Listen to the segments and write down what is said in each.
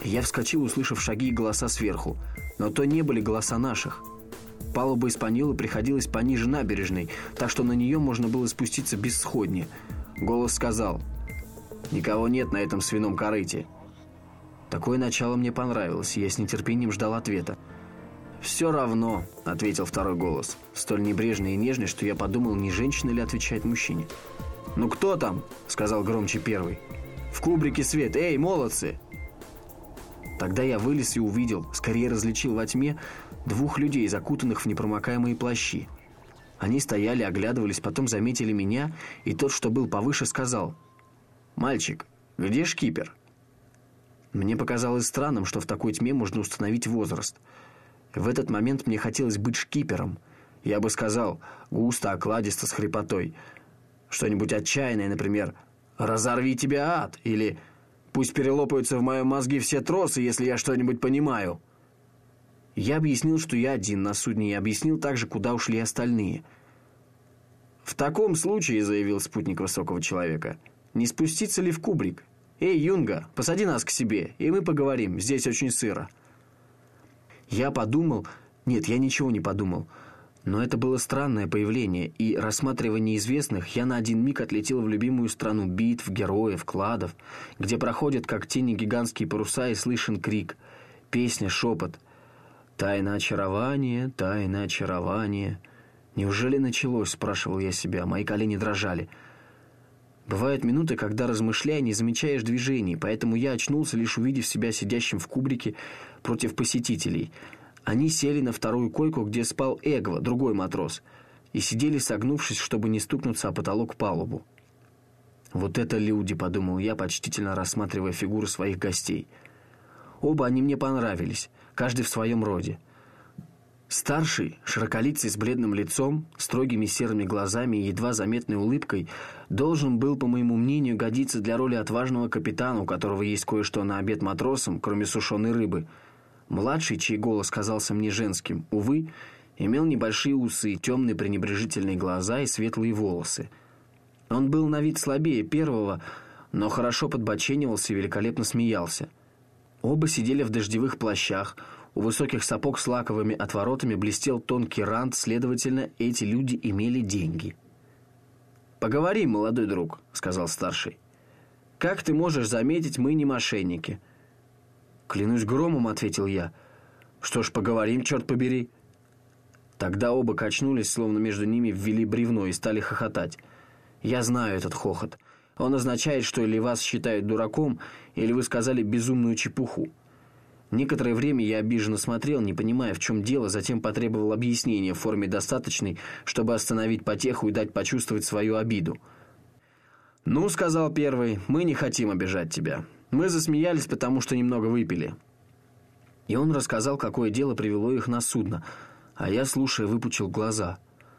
Я вскочил, услышав шаги и голоса сверху. Но то не были голоса наших. Палуба «Испаньолы» приходилась пониже набережной, так что на нее можно было спуститься без сходни. Голос сказал: «Никого нет на этом свином корыте». Такое начало мне понравилось, и я с нетерпением ждал ответа. «Все равно», — ответил второй голос, столь небрежный и нежный, что я подумал, не женщина ли отвечает мужчине. «Ну кто там?» — сказал громче первый. «В кубрике свет! Эй, молодцы!» Тогда я вылез и увидел, скорее различил во тьме, двух людей, закутанных в непромокаемые плащи. Они стояли, оглядывались, потом заметили меня, и тот, что был повыше, сказал: «Мальчик, где шкипер?» Мне показалось странным, что в такой тьме можно установить возраст. В этот момент мне хотелось быть шкипером. Я бы сказал густо, окладисто, с хрипотой. Что-нибудь отчаянное, например: «Разорви тебя, ад!» или «Пусть перелопаются в моем мозги все тросы, если я что-нибудь понимаю». Я объяснил, что я один на судне, и объяснил также, куда ушли остальные. «В таком случае, — заявил спутник высокого человека, — не спуститься ли в кубрик? Эй, Юнга, посади нас к себе, и мы поговорим, здесь очень сыро». Я подумал... Нет, я ничего не подумал. Но это было странное появление, и, рассматривая неизвестных, я на один миг отлетел в любимую страну битв, героев, кладов, где проходят, как тени, гигантские паруса, и слышен крик, песня, шепот. «Тайна очарования, тайна очарования». «Неужели началось?» – спрашивал я себя. Мои колени дрожали. Бывают минуты, когда, размышляя, не замечаешь движений, поэтому я очнулся, лишь увидев себя сидящим в кубрике против посетителей. Они сели на вторую койку, где спал Эгва, другой матрос, и сидели, согнувшись, чтобы не стукнуться о потолок палубу. «Вот это люди!» – подумал я, почтительно рассматривая фигуры своих гостей. Оба они мне понравились, каждый в своем роде. Старший, широколицый, с бледным лицом, строгими серыми глазами и едва заметной улыбкой, должен был, по моему мнению, годиться для роли отважного капитана, у которого есть кое-что на обед матросам, кроме сушеной рыбы. Младший, чей голос казался мне женским, увы, имел небольшие усы, темные пренебрежительные глаза и светлые волосы. Он был на вид слабее первого, но хорошо подбоченивался и великолепно смеялся. Оба сидели в дождевых плащах, у высоких сапог с лаковыми отворотами блестел тонкий рант, следовательно, эти люди имели деньги. «Поговорим, молодой друг», — сказал старший. «Как ты можешь заметить, мы не мошенники». «Клянусь громом», — ответил я. «Что ж, поговорим, черт побери». Тогда оба качнулись, словно между ними ввели бревно, и стали хохотать. Я знаю этот хохот. Он означает, что или вас считают дураком, или вы сказали безумную чепуху. Некоторое время я обиженно смотрел, не понимая, в чем дело, затем потребовал объяснения в форме достаточной, чтобы остановить потеху и дать почувствовать свою обиду. «Ну, — сказал первый, — мы не хотим обижать тебя. Мы засмеялись, потому что немного выпили». И он рассказал, какое дело привело их на судно, а я, слушая, выпучил глаза.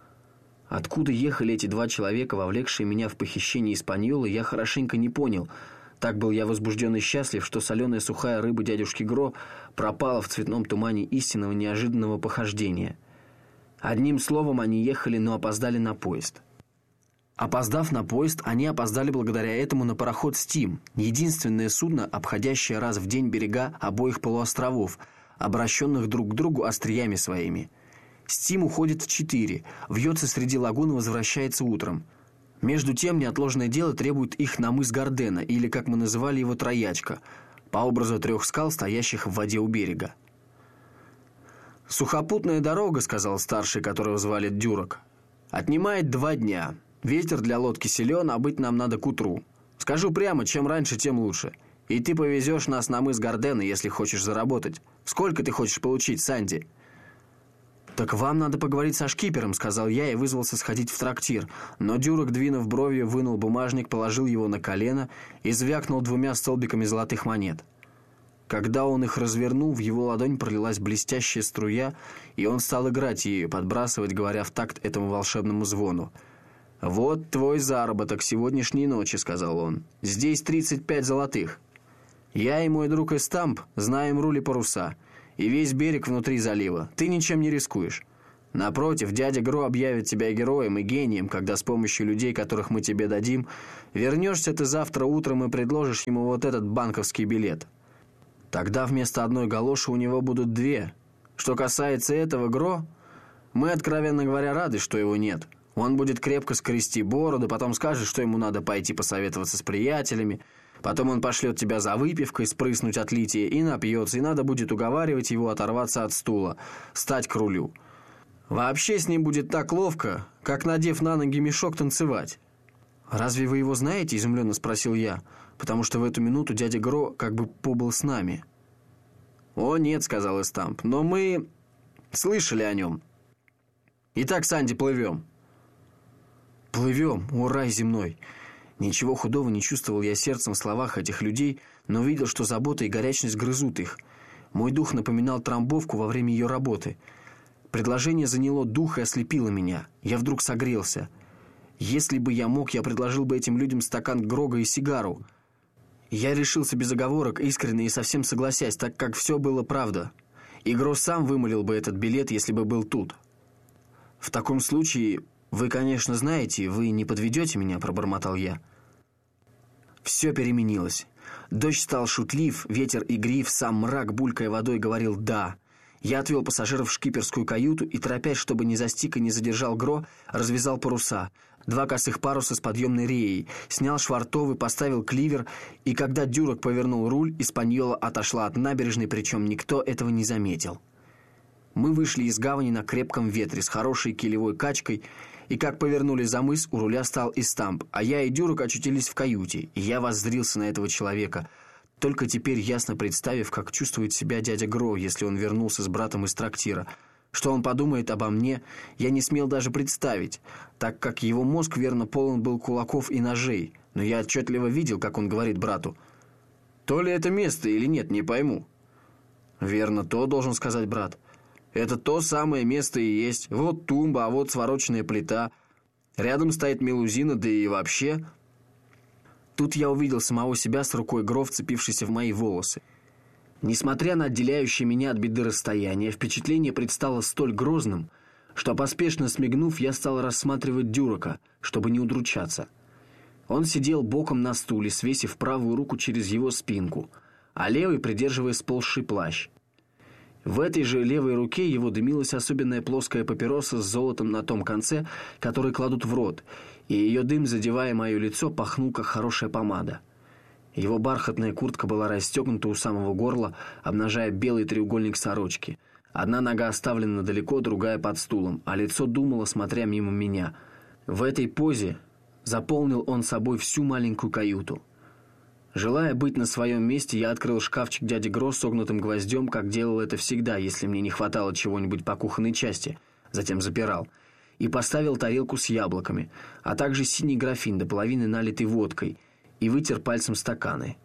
Откуда ехали эти два человека, вовлекшие меня в похищение Испаньолы, я хорошенько не понял. Так был я возбужден и счастлив, что соленая сухая рыба дядюшки Гро пропала в цветном тумане истинного неожиданного похождения. Одним словом, они ехали, но опоздали на поезд. Опоздав на поезд, они опоздали благодаря этому на пароход «Стим», единственное судно, обходящее раз в день берега обоих полуостровов, обращенных друг к другу остриями своими. «Стим» уходит в 4, вьется среди лагун и возвращается утром. Между тем, неотложное дело требует их на мыс Гардена, или, как мы называли его, Троячка, по образу 3 скал, стоящих в воде у берега. «Сухопутная дорога, — сказал старший, которого звали Дюрок, — отнимает 2 дня. Ветер для лодки силен, а быть нам надо к утру. Скажу прямо, чем раньше, тем лучше. И ты повезешь нас на мыс Гардена, если хочешь заработать. Сколько ты хочешь получить, Санди?» «Так вам надо поговорить со шкипером, — сказал я и вызвался сходить в трактир. Но Дюрок, двинув бровью, вынул бумажник, положил его на колено и звякнул 2 столбиками золотых монет. Когда он их развернул, в его ладонь пролилась блестящая струя, и он стал играть ею, подбрасывать, говоря в такт этому волшебному звону. «Вот твой заработок сегодняшней ночи, — сказал он. — Здесь 35 золотых. Я и мой друг Эстамп знаем рули паруса, и весь берег внутри залива. Ты ничем не рискуешь. Напротив, дядя Гро объявит тебя героем и гением, когда с помощью людей, которых мы тебе дадим, вернешься ты завтра утром и предложишь ему вот этот банковский билет». Тогда вместо одной галоши у него будут две. Что касается этого Гро, мы, откровенно говоря, рады, что его нет. Он будет крепко скрести бороду, потом скажет, что ему надо пойти посоветоваться с приятелями. Потом он пошлет тебя за выпивкой, спрыснуть от лития, и напьется, и надо будет уговаривать его оторваться от стула, стать к рулю. Вообще с ним будет так ловко, как, надев на ноги мешок, танцевать. «Разве вы его знаете?» – изумленно спросил я, потому что в эту минуту дядя Гро как бы побыл с нами. «О, нет», – сказал Эстамп, – «но мы слышали о нем. Итак, Санди, плывем». «Плывем, о рай земной!» Ничего худого не чувствовал я сердцем в словах этих людей, но видел, что забота и горячность грызут их. Мой дух напоминал трамбовку во время ее работы. Предложение заняло дух и ослепило меня. Я вдруг согрелся. Если бы я мог, я предложил бы этим людям стакан Грога и сигару. Я решился без оговорок, искренне и совсем согласясь, так как все было правда. И Гро сам вымолил бы этот билет, если бы был тут. «В таком случае, вы, конечно, знаете, вы не подведете меня», – пробормотал я. Все переменилось. Дождь стал шутлив, ветер игрив, сам мрак, булькая водой, говорил «да». Я отвел пассажиров в шкиперскую каюту и, торопясь, чтобы ни застиг и не задержал Гро, развязал паруса. 2 косых паруса с подъемной реей, снял швартовы, поставил кливер, и когда Дюрок повернул руль, Испаньола отошла от набережной, причем никто этого не заметил. Мы вышли из гавани на крепком ветре с хорошей килевой качкой, и как повернули за мыс, у руля стал Эстамп, а я и Дюрок очутились в каюте, и я воззрился на этого человека, только теперь ясно представив, как чувствует себя дядя Гро, если он вернулся с братом из трактира. Что он подумает обо мне, я не смел даже представить, так как его мозг верно полон был кулаков и ножей, но я отчетливо видел, как он говорит брату: «То ли это место или нет, не пойму». «Верно, то, должен сказать брат. Это то самое место и есть. Вот тумба, а вот свороченная плита. Рядом стоит мелузина, да и вообще...» Тут я увидел самого себя с рукой Гро, вцепившейся в мои волосы. Несмотря на отделяющее меня от беды расстояние, впечатление предстало столь грозным, что, поспешно смигнув, я стал рассматривать Дюрока, чтобы не удручаться. Он сидел боком на стуле, свесив правую руку через его спинку, а левой придерживая сползший плащ. В этой же левой руке его дымилась особенная плоская папироса с золотом на том конце, который кладут в рот, и ее дым, задевая мое лицо, пахнул, как хорошая помада. Его бархатная куртка была расстегнута у самого горла, обнажая белый треугольник сорочки. Одна нога оставлена далеко, другая под стулом, а лицо думало, смотря мимо меня. В этой позе заполнил он собой всю маленькую каюту. Желая быть на своем месте, я открыл шкафчик дяди Гро с согнутым гвоздем, как делал это всегда, если мне не хватало чего-нибудь по кухонной части, затем запирал, и поставил тарелку с яблоками, а также синий графин до половины налитый водкой, и вытер пальцем стаканы.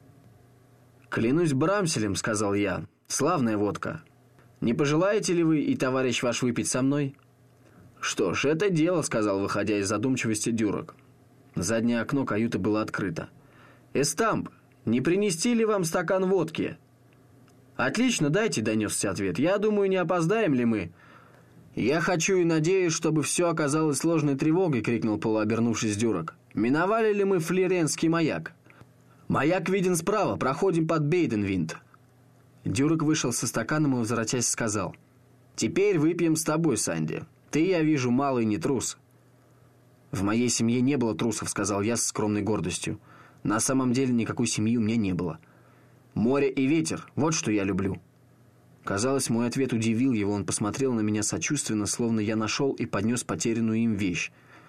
«Клянусь Брамселем», — сказал я, — «славная водка. Не пожелаете ли вы и товарищ ваш выпить со мной?» «Что ж, это дело», — сказал, выходя из задумчивости Дюрок. Заднее окно каюты было открыто. «Эстамп, не принести ли вам стакан водки?» «Отлично, дайте», — донесся ответ. «Я думаю, не опоздаем ли мы?» «Я хочу и надеюсь, чтобы все оказалось сложной тревогой», — крикнул, полуобернувшись Дюрок. «Миновали ли мы Флеренский маяк?» «Маяк виден справа, проходим под Бейденвинд». Дюрок вышел со стаканом и, возвратясь, сказал: «Теперь выпьем с тобой, Санди. Ты, я вижу, малый не трус». «В моей семье не было трусов», — сказал я с скромной гордостью. «На самом деле никакой семьи у меня не было. Море и ветер — вот что я люблю». Казалось, мой ответ удивил его, он посмотрел на меня сочувственно, словно я нашел и поднес потерянную им вещь.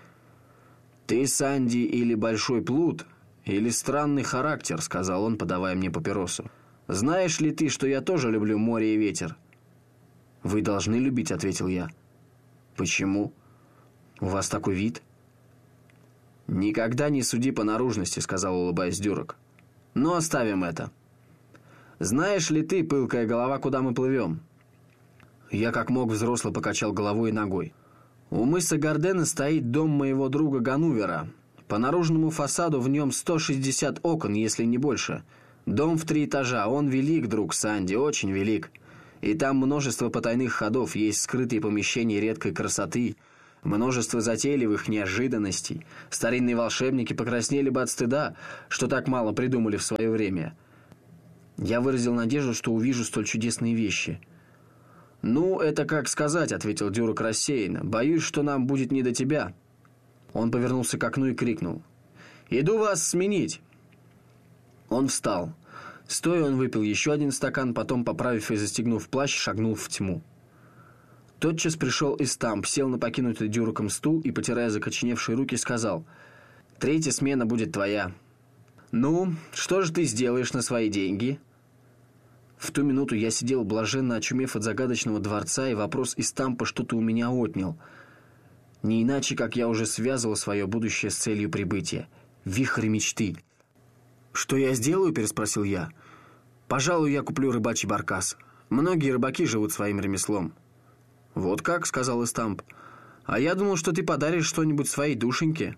«Ты, Санди, или большой плут, или странный характер», — сказал он, подавая мне папиросу. «Знаешь ли ты, что я тоже люблю море и ветер?» «Вы должны любить», — ответил я. «Почему? У вас такой вид». «Никогда не суди по наружности», — сказал, улыбаясь Дюрок. «Но оставим это. Знаешь ли ты, пылкая голова, куда мы плывем?» Я как мог взросло покачал головой и ногой. «У мыса Гардена стоит дом моего друга Ганувера. По наружному фасаду в нем 160 окон, если не больше. Дом в 3 этажа. Он велик, друг Санди, очень велик. И там множество потайных ходов, есть скрытые помещения редкой красоты, множество затейливых неожиданностей. Старинные волшебники покраснели бы от стыда, что так мало придумали в свое время. Я выразил надежду, что увижу столь чудесные вещи. «Ну, это как сказать», — ответил Дюрок рассеянно. «Боюсь, что нам будет не до тебя». Он повернулся к окну и крикнул: «Иду вас сменить!» Он встал. Стоя, он выпил еще один стакан, потом, поправив и застегнув плащ, шагнул в тьму. Тотчас пришел Истамп, сел на покинутый Дюроком стул и, потирая закоченевшие руки, сказал: «Третья смена будет твоя». «Ну, что же ты сделаешь на свои деньги?» В ту минуту я сидел блаженно, очумев от загадочного дворца, и вопрос Истампа что-то у меня отнял. Не иначе, как я уже связывал свое будущее с целью прибытия. Вихрь мечты. «Что я сделаю?» – переспросил я. «Пожалуй, я куплю рыбачий баркас. Многие рыбаки живут своим ремеслом». «Вот как?» – сказал Истамп. «А я думал, что ты подаришь что-нибудь своей душеньке».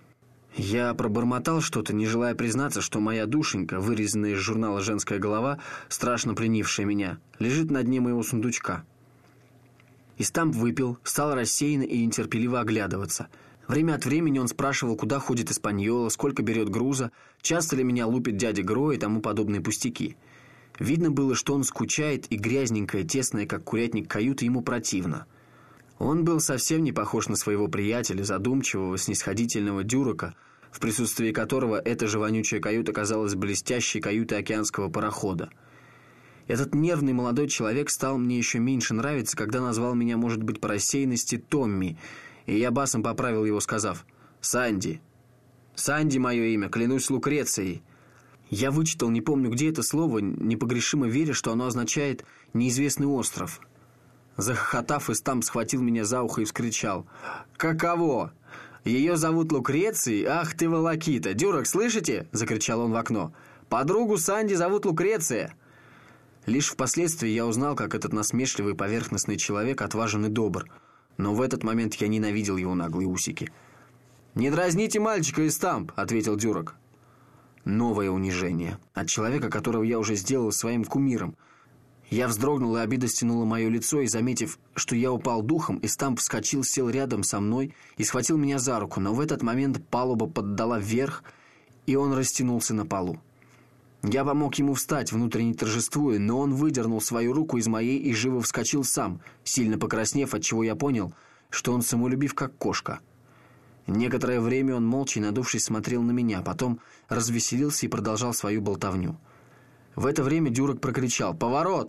Я пробормотал что-то, не желая признаться, что моя душенька, вырезанная из журнала «Женская голова», страшно пленившая меня, лежит на дне моего сундучка. Истамп выпил, стал рассеянно и нетерпеливо оглядываться. Время от времени он спрашивал, куда ходит Испаньола, сколько берет груза, часто ли меня лупит дядя Гро и тому подобные пустяки. Видно было, что он скучает, и грязненькая, тесная, как курятник, каюта ему противна. Он был совсем не похож на своего приятеля, задумчивого, снисходительного Дюрока, в присутствии которого эта же вонючая каюта казалась блестящей каютой океанского парохода. Этот нервный молодой человек стал мне еще меньше нравиться, когда назвал меня, может быть, по рассеянности, Томми, и я басом поправил его, сказав: «Санди». «Санди мое имя, клянусь Лукрецией». Я вычитал, не помню где это слово, непогрешимо веря, что оно означает «неизвестный остров». Захохотав, Истамп схватил меня за ухо и вскричал: «Каково? Ее зовут Лукрецией? Ах ты волокита! Дюрок, слышите?» – закричал он в окно. «Подругу Санди зовут Лукреция!» Лишь впоследствии я узнал, как этот насмешливый поверхностный человек отважен и добр, но в этот момент я ненавидел его наглые усики. «Не дразните мальчика, Истамп!» – ответил Дюрок. Новое унижение. От человека, которого я уже сделал своим кумиром. Я вздрогнул, и обида стянула мое лицо, и, заметив, что я упал духом, Истамп вскочил, сел рядом со мной и схватил меня за руку, но в этот момент палуба поддала вверх, и он растянулся на полу. Я помог ему встать, внутренне торжествуя, но он выдернул свою руку из моей и живо вскочил сам, сильно покраснев, отчего я понял, что он самолюбив, как кошка. Некоторое время он, молча и надувшись, смотрел на меня, потом развеселился и продолжал свою болтовню. В это время Дюрок прокричал: «Поворот!»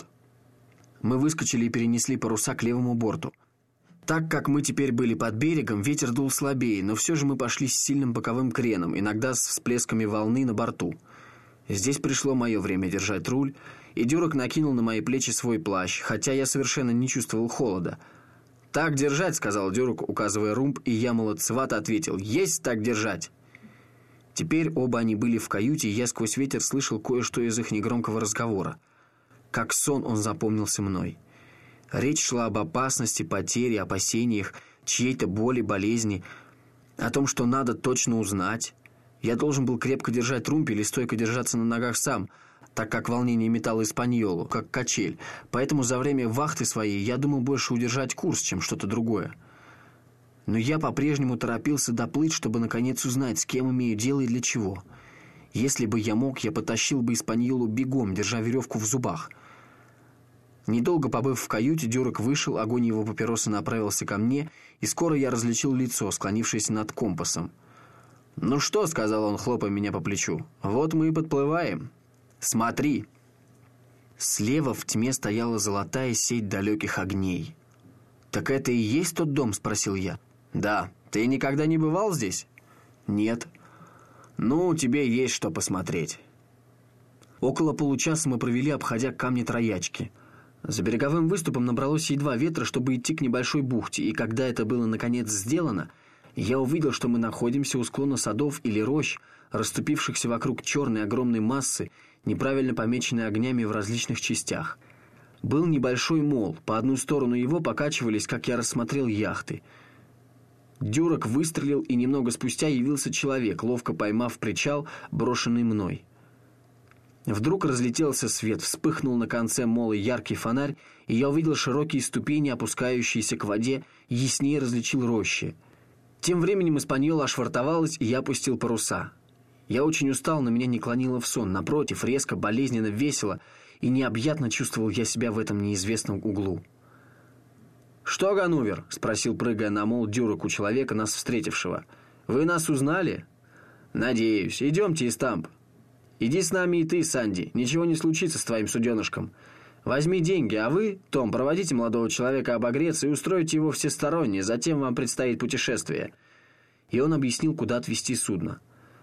Мы выскочили и перенесли паруса к левому борту. Так как мы теперь были под берегом, ветер дул слабее, но все же мы пошли с сильным боковым креном, иногда с всплесками волны на борту. Здесь пришло мое время держать руль, и Дюрок накинул на мои плечи свой плащ, хотя я совершенно не чувствовал холода. «Так держать», — сказал Дюрок, указывая румб, и я молодцевато ответил: «Есть так держать». Теперь оба они были в каюте, и я сквозь ветер слышал кое-что из их негромкого разговора. Как сон он запомнился мной. Речь шла об опасности, потере, опасениях, чьей-то боли, болезни, о том, что надо точно узнать. Я должен был крепко держать румпель и стойко держаться на ногах сам, так как волнение метало Испаньолу, как качель. Поэтому за время вахты своей я думал больше удержать курс, чем что-то другое. Но я по-прежнему торопился доплыть, чтобы наконец узнать, с кем имею дело и для чего. Если бы я мог, я потащил бы Испаньолу бегом, держа веревку в зубах. Недолго побыв в каюте, Дюрок вышел, огонь его папиросы направился ко мне, и скоро я различил лицо, склонившееся над компасом. «Ну что?» — сказал он, хлопая меня по плечу. «Вот мы и подплываем. Смотри!» Слева в тьме стояла золотая сеть далеких огней. «Так это и есть тот дом?» — спросил я. «Да. Ты никогда не бывал здесь?» «Нет». «Ну, тебе есть что посмотреть». Около получаса мы провели, обходя камни Троячки. За береговым выступом набралось едва ветра, чтобы идти к небольшой бухте, и когда это было наконец сделано, я увидел, что мы находимся у склона садов или рощ, расступившихся вокруг черной огромной массы, неправильно помеченной огнями в различных частях. Был небольшой мол, по одну сторону его покачивались, как я рассмотрел, яхты. Дюрок выстрелил, и немного спустя явился человек, ловко поймав причал, брошенный мной. Вдруг разлетелся свет, вспыхнул на конце мола яркий фонарь, и я увидел широкие ступени, опускающиеся к воде, и яснее различил рощи. Тем временем Испаньола ошвартовалась, и я опустил паруса. Я очень устал, но меня не клонило в сон. Напротив, резко, болезненно, весело, и необъятно чувствовал я себя в этом неизвестном углу. «Что, Ганувер?» – спросил, прыгая на мол дюрок у человека, нас встретившего. «Вы нас узнали?» «Надеюсь. Идемте, Истамп. Иди с нами и ты, Санди. Ничего не случится с твоим суденышком. Возьми деньги, а вы, Том, проводите молодого человека обогреться и устройте его всесторонне, затем вам предстоит путешествие». И он объяснил, куда отвезти судно.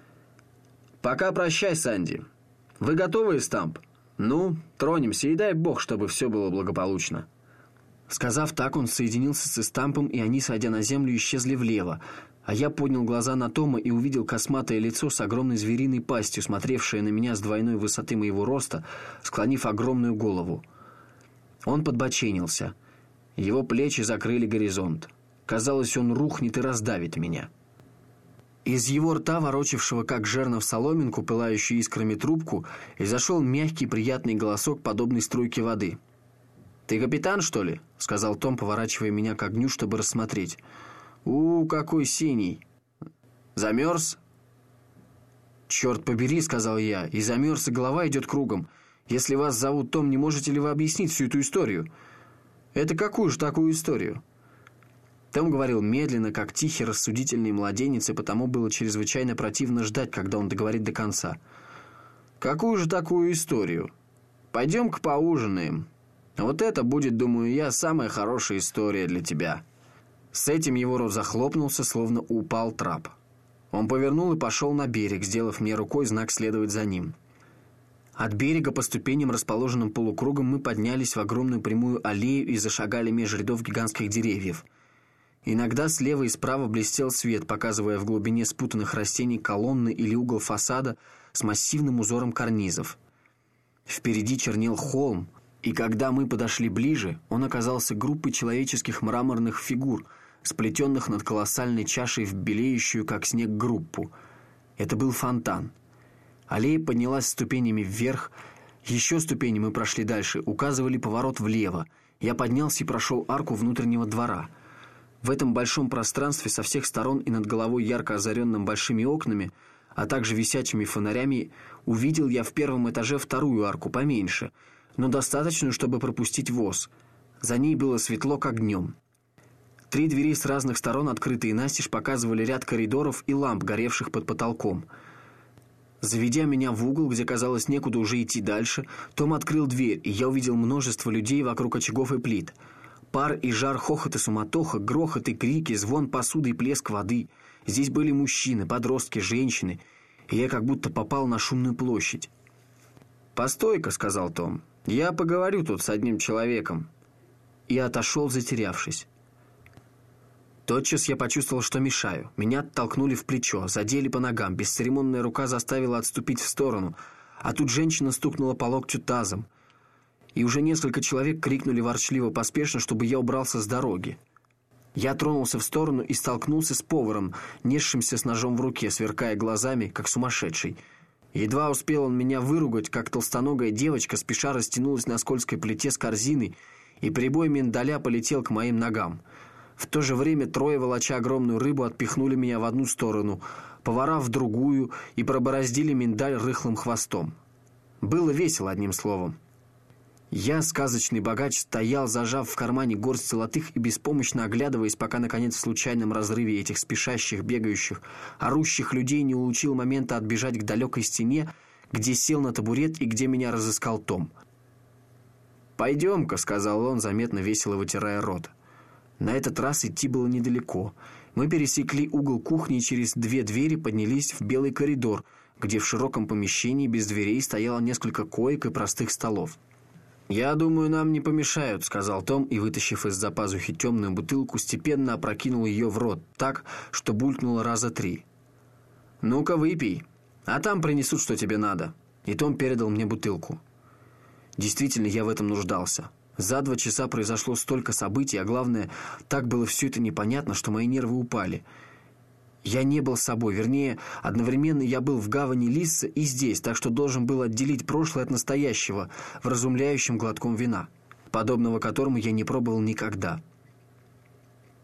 «Пока прощай, Санди. Вы готовы, Истамп? Ну, тронемся, и дай бог, чтобы все было благополучно». Сказав так, он соединился с Истампом, и они, сойдя на землю, исчезли влево, а я поднял глаза на Тома и увидел косматое лицо с огромной звериной пастью, смотревшее на меня с двойной высоты моего роста, склонив огромную голову. Он подбоченился. Его плечи закрыли горизонт. Казалось, он рухнет и раздавит меня. Из его рта, ворочавшего как жернов соломинку, пылающую искрами трубку, изошел мягкий приятный голосок, подобный струйке воды. «Ты капитан, что ли?» — сказал Том, поворачивая меня к огню, чтобы рассмотреть. Какой синий! Замерз?» «Черт побери», — сказал я, — «и замерз, и голова идет кругом. Если вас зовут Том, не можете ли вы объяснить всю эту историю?» «Это какую же такую историю?» Том говорил медленно, как тихий, рассудительный младенец, и потому было чрезвычайно противно ждать, когда он договорит до конца. «Какую же такую историю? Пойдем-ка поужинаем. Вот это будет, думаю я, самая хорошая история для тебя». С этим его рот захлопнулся, словно упал трап. Он повернул и пошел на берег, сделав мне рукой знак следовать за ним. От берега по ступеням, расположенным полукругом, мы поднялись в огромную прямую аллею и зашагали меж рядов гигантских деревьев. Иногда слева и справа блестел свет, показывая в глубине спутанных растений колонны или угол фасада с массивным узором карнизов. Впереди чернел холм, и когда мы подошли ближе, он оказался группой человеческих мраморных фигур, сплетенных над колоссальной чашей в белеющую, как снег, группу. Это был фонтан. Аллея поднялась ступенями вверх. Еще ступени мы прошли дальше, указывали поворот влево. Я поднялся и прошел арку внутреннего двора. В этом большом пространстве со всех сторон и над головой, ярко озаренным большими окнами, а также висячими фонарями, увидел я в первом этаже вторую арку, поменьше, но достаточную, чтобы пропустить воз. За ней было светло, как днем. 3 двери с разных сторон, открытые настежь, показывали ряд коридоров и ламп, горевших под потолком. Заведя меня в угол, где, казалось, некуда уже идти дальше, Том открыл дверь, и я увидел множество людей вокруг очагов и плит. Пар и жар, хохот и суматоха, грохот и крики, звон посуды и плеск воды. Здесь были мужчины, подростки, женщины, и я как будто попал на шумную площадь. «Постой-ка», — сказал Том, — «я поговорю тут с одним человеком». И отошел, затерявшись. Тотчас я почувствовал, что мешаю. Меня оттолкнули в плечо, задели по ногам, бесцеремонная рука заставила отступить в сторону, а тут женщина стукнула по локтю тазом. И уже несколько человек крикнули ворчливо поспешно, чтобы я убрался с дороги. Я тронулся в сторону и столкнулся с поваром, несшимся с ножом в руке, сверкая глазами, как сумасшедший. Едва успел он меня выругать, как толстоногая девочка спеша растянулась на скользкой плите с корзиной, и прибой миндаля полетел к моим ногам. В то же время 3, волоча огромную рыбу, отпихнули меня в одну сторону, повара в другую, и пробороздили миндаль рыхлым хвостом. Было весело, одним словом. Я, сказочный богач, стоял, зажав в кармане горсть золотых и беспомощно оглядываясь, пока, наконец, в случайном разрыве этих спешащих, бегающих, орущих людей не улучил момента отбежать к далекой стене, где сел на табурет и где меня разыскал Том. «Пойдем-ка», — сказал он, заметно весело вытирая рот. На этот раз идти было недалеко. Мы пересекли угол кухни и через 2 двери поднялись в белый коридор, где в широком помещении без дверей стояло несколько коек и простых столов. «Я думаю, нам не помешают», — сказал Том, и, вытащив из-за пазухи темную бутылку, степенно опрокинул ее в рот так, что булькнуло раза 3. «Ну-ка, выпей, а там принесут, что тебе надо». И Том передал мне бутылку. Действительно, я в этом нуждался. За 2 часа произошло столько событий, а главное, так было все это непонятно, что мои нервы упали. Я не был собой, вернее, одновременно я был в гавани Лисса и здесь, так что должен был отделить прошлое от настоящего, вразумляющим глотком вина, подобного которому я не пробовал никогда.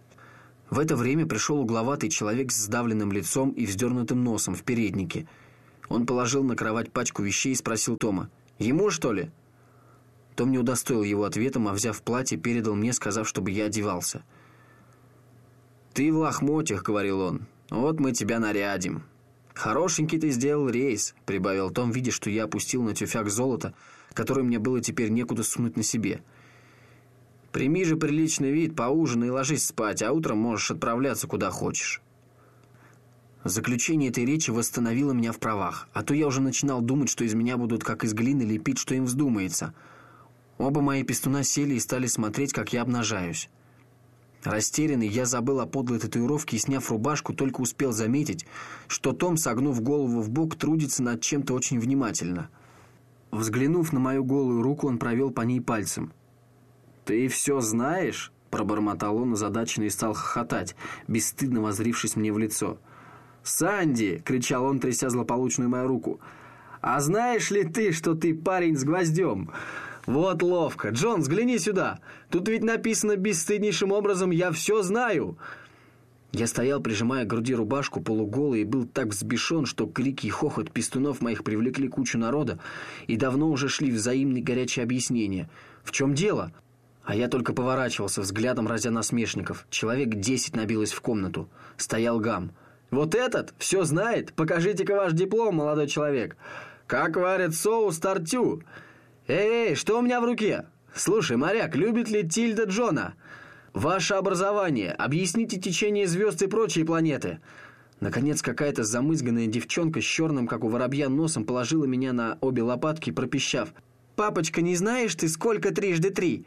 В это время пришел угловатый человек с сдавленным лицом и вздернутым носом в переднике. Он положил на кровать пачку вещей и спросил Тома: «Ему, что ли?» Том не удостоил его ответом, а, взяв платье, передал мне, сказав, чтобы я одевался. «Ты в лохмотьях», — говорил он. «Вот мы тебя нарядим». «Хорошенький ты сделал рейс», — прибавил Том, видя, что я опустил на тюфяк золото, которое мне было теперь некуда сунуть на себе. «Прими же приличный вид, поужинай и ложись спать, а утром можешь отправляться куда хочешь». Заключение этой речи восстановило меня в правах, а то я уже начинал думать, что из меня будут как из глины лепить, что им вздумается. Оба мои пестуна сели и стали смотреть, как я обнажаюсь. Растерянный, я забыл о подлой татуировке и, сняв рубашку, только успел заметить, что Том, согнув голову в бок, трудится над чем-то очень внимательно. Взглянув на мою голую руку, он провел по ней пальцем. «Ты все знаешь?» – пробормотал он озадаченно и стал хохотать, бесстыдно воззрившись мне в лицо. «Санди!» – кричал он, тряся злополучную мою руку. «А знаешь ли ты, что ты парень с гвоздем? Вот ловко! Джон, взгляни сюда! Тут ведь написано бесстыднейшим образом «Я все знаю!»» Я стоял, прижимая к груди рубашку, полуголый, и был так взбешен, что крики и хохот пестунов моих привлекли кучу народа, и давно уже шли взаимные горячие объяснения. «В чем дело?» А я только поворачивался, взглядом разя насмешников. Человек 10 набилось в комнату. Стоял гам. «Вот этот все знает? Покажите-ка ваш диплом, молодой человек! Как варят соус тартю? Эй, что у меня в руке? Слушай, моряк, любит ли Тильда Джона? Ваше образование, объясните течение звезд и прочие планеты». Наконец, какая-то замызганная девчонка с черным, как у воробья, носом положила меня на обе лопатки, пропищав: «Папочка, не знаешь ты, сколько 3 × 3?»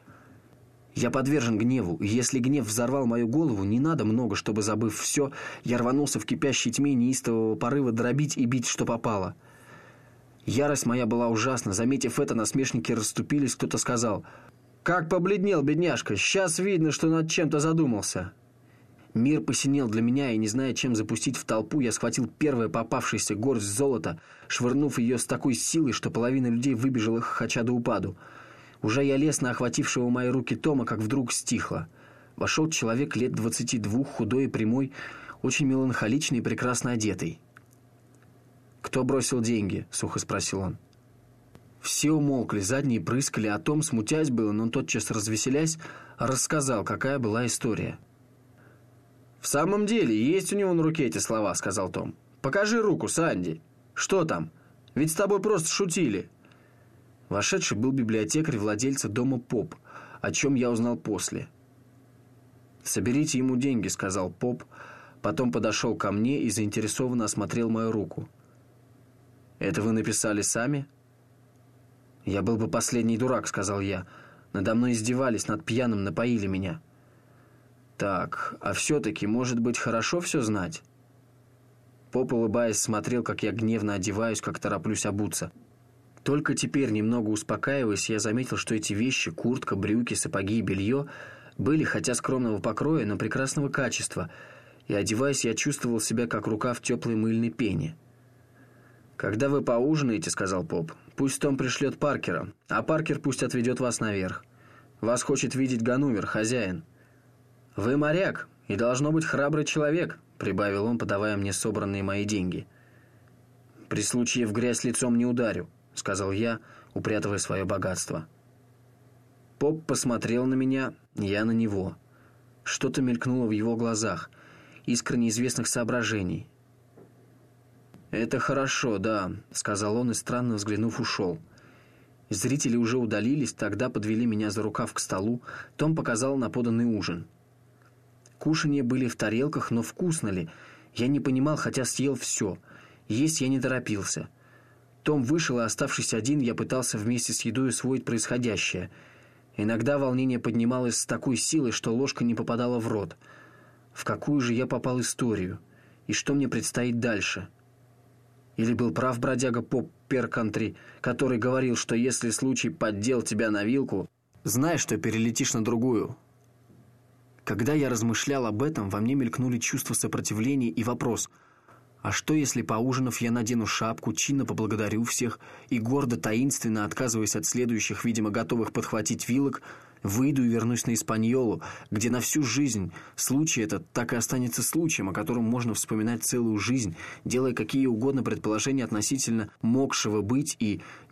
Я подвержен гневу, и если гнев взорвал мою голову, не надо много, чтобы, забыв все, я рванулся в кипящей тьме неистового порыва дробить и бить, что попало. Ярость моя была ужасна. Заметив это, насмешники расступились, кто-то сказал: «Как побледнел, бедняжка! Сейчас видно, что над чем-то задумался». Мир посинел для меня, и, не зная, чем запустить в толпу, я схватил первое попавшееся горсть золота, швырнув ее с такой силой, что половина людей выбежала, хохоча до упаду. Уже я лез на охватившего мои руки Тома, как вдруг стихло. Вошел человек лет 22, худой и прямой, очень меланхоличный и прекрасно одетый. «Кто бросил деньги?» — сухо спросил он. Все умолкли, задние прыскали, а Том, смутясь было, но тотчас развеселясь, рассказал, какая была история. «В самом деле, есть у него на руке эти слова», — сказал Том. «Покажи руку, Санди. Что там? Ведь с тобой просто шутили». Вошедший был библиотекарь владельца дома Поп, о чем я узнал после. «Соберите ему деньги», — сказал Поп, потом подошел ко мне и заинтересованно осмотрел мою руку. «Это вы написали сами?» «Я был бы последний дурак», — сказал я. «Надо мной издевались, над пьяным напоили меня». «Так, а все-таки, может быть, хорошо все знать?» Поп, улыбаясь, смотрел, как я гневно одеваюсь, как тороплюсь обуться. Только теперь, немного успокаиваясь, я заметил, что эти вещи, куртка, брюки, сапоги и белье, были, хотя скромного покроя, но прекрасного качества, и, одеваясь, я чувствовал себя, как рука в теплой мыльной пене. «Когда вы поужинаете, — сказал Поп, — пусть Том пришлет Паркера, а Паркер пусть отведет вас наверх. Вас хочет видеть Ганувер, хозяин». «Вы моряк и, должно быть, храбрый человек», — прибавил он, подавая мне собранные мои деньги. «При случае в грязь лицом не ударю», — сказал я, упрятывая свое богатство. Поп посмотрел на меня, я на него. Что-то мелькнуло в его глазах, искра неизвестных соображений. «Это хорошо, да», — сказал он и, странно взглянув, ушел. Зрители уже удалились, тогда подвели меня за рукав к столу, Том показал на поданный ужин. Кушанья были в тарелках, но вкусно ли? Я не понимал, хотя съел все. Есть я не торопился. Том вышел, и, оставшись один, я пытался вместе с едой усвоить происходящее. Иногда волнение поднималось с такой силой, что ложка не попадала в рот. В какую же я попал историю? И что мне предстоит дальше? Или был прав бродяга Поп Перкантри, который говорил, что если случай поддел тебя на вилку, знай, что перелетишь на другую? Когда я размышлял об этом, во мне мелькнули чувства сопротивления и вопрос: а что, если, поужинав, я надену шапку, чинно поблагодарю всех и, гордо, таинственно, отказываясь от следующих, видимо, готовых подхватить вилок, Выйду и вернусь на Испаньолу, где на всю жизнь случай этот так и останется случаем, о котором можно вспоминать целую жизнь, делая какие угодно предположения относительно могшего быть и